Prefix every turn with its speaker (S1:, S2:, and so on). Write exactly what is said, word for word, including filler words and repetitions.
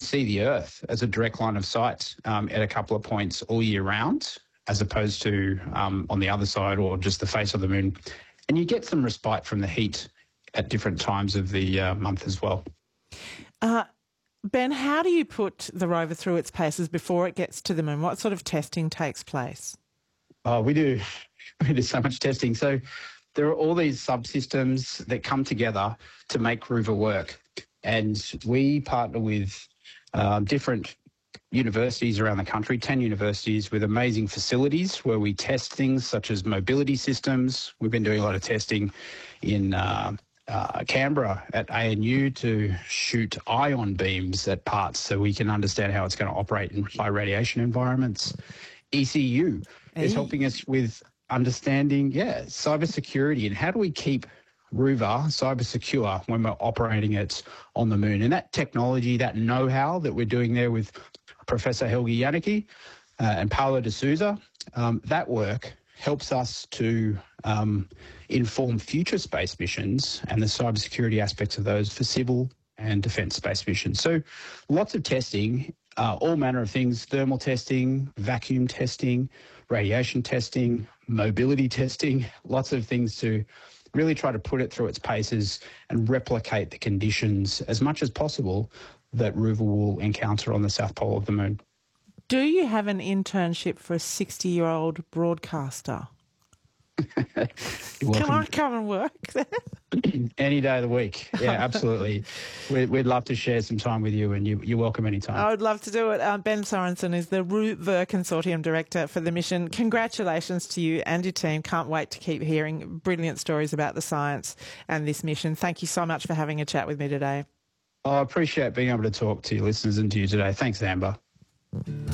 S1: see the Earth as a direct line of sight um, at a couple of points all year round, as opposed to um, on the other side or just the face of the moon. And you get some respite from the heat at different times of the uh, month as well.
S2: Uh, Ben, how do you put the rover through its paces before it gets to the moon? What sort of testing takes place?
S1: Oh, we do, we do so much testing. So there are all these subsystems that come together to make Rover work. And we partner with uh, different universities around the country, ten universities with amazing facilities where we test things such as mobility systems. We've been doing a lot of testing in uh, uh, Canberra at A N U to shoot ion beams at parts so we can understand how it's going to operate in high radiation environments. E C U hey. is helping us with understanding, yeah, cybersecurity and how do we keep Rover cyber secure when we're operating it on the moon. And that technology, that know-how that we're doing there with Professor Helgi Janicki uh, and Paulo de Souza, um, that work helps us to um, inform future space missions and the cybersecurity aspects of those for civil and defence space missions. So lots of testing, uh, all manner of things, thermal testing, vacuum testing, radiation testing, mobility testing, lots of things to really try to put it through its paces and replicate the conditions as much as possible that Rover will encounter on the south pole of the moon.
S2: Do you have an internship for a sixty-year-old broadcaster? Can I come and work there?
S1: Any day of the week. Yeah, absolutely. we'd, we'd love to share some time with you, and you, you're welcome anytime.
S2: I would love to do it. Um, Ben Sorensen is the Rover Consortium Director for the mission. Congratulations to you and your team. Can't wait to keep hearing brilliant stories about the science and this mission. Thank you so much for having a chat with me today.
S1: I appreciate being able to talk to your listeners and to you today. Thanks, Amber.